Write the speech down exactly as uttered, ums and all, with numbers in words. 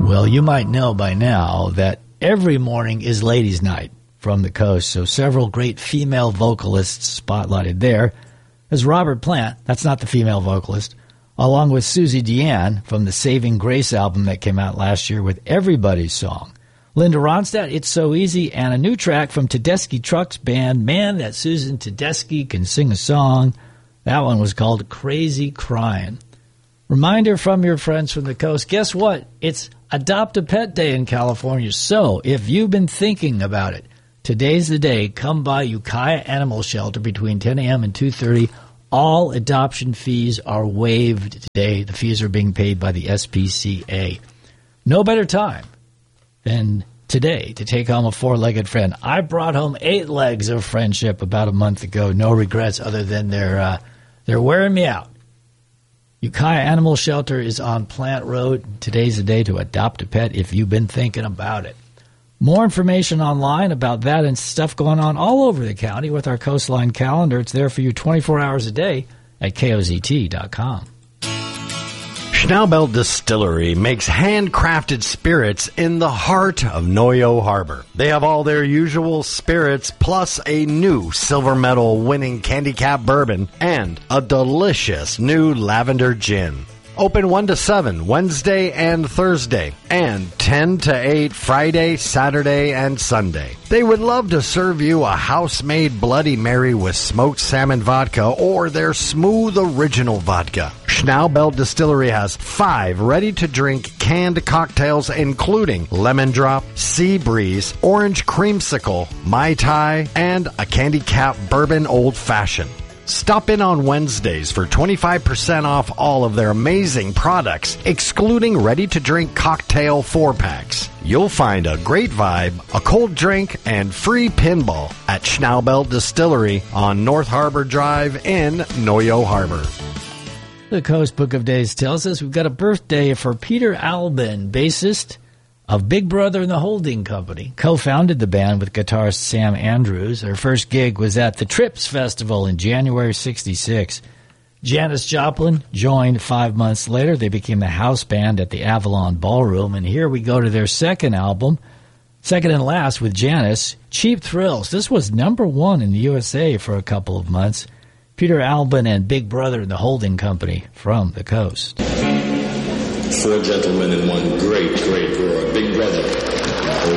Well, you might know by now that every morning is Ladies' Night from the coast, so several great female vocalists spotlighted there. There's Robert Plant, that's not the female vocalist, along with Susie Deanne from the Saving Grace album that came out last year with Everybody's Song. Linda Ronstadt, It's So Easy, and a new track from Tedeschi Trucks band, Man, That Susan Tedeschi Can Sing a Song. That one was called Crazy Crying. Reminder from your friends from the coast, guess what? It's Adopt a Pet Day in California, so if you've been thinking about it, today's the day. Come by Ukiah Animal Shelter between ten a.m. and two thirty. All adoption fees are waived today. The fees are being paid by the S P C A. No better time than today to take home a four-legged friend. I brought home eight legs of friendship about a month ago. No regrets other than they're, uh, they're wearing me out. Ukiah Animal Shelter is on Plant Road. Today's the day to adopt a pet if you've been thinking about it. More information online about that and stuff going on all over the county with our Coastline calendar. It's there for you twenty-four hours a day at K O Z T dot com. Schnaubelt Distillery makes handcrafted spirits in the heart of Noyo Harbor. They have all their usual spirits plus a new silver medal winning Candy Cap bourbon and a delicious new lavender gin. Open one to seven Wednesday and Thursday, and ten to eight Friday, Saturday, and Sunday. They would love to serve you a house-made Bloody Mary with smoked salmon vodka or their smooth original vodka. Schnaubelt Distillery has five ready-to-drink canned cocktails including Lemon Drop, Sea Breeze, Orange Creamsicle, Mai Tai, and a Candy Cap Bourbon Old Fashioned. Stop in on Wednesdays for twenty-five percent off all of their amazing products, excluding ready-to-drink cocktail four-packs. You'll find a great vibe, a cold drink, and free pinball at Schnaubelt Distillery on North Harbor Drive in Noyo Harbor. The Coast Book of Days tells us we've got a birthday for Peter Albin, bassist of Big Brother and the Holding Company. Co-founded the band with guitarist Sam Andrews. Their first gig was at the Trips Festival in January sixty-six. Janis Joplin joined five months later. They became the house band at the Avalon Ballroom. And here we go to their second album, second and last with Janis, Cheap Thrills. This was number one in the U S A for a couple of months. Peter Albin and Big Brother and the Holding Company from the coast. Four gentlemen and one great, great roar. Big Brother.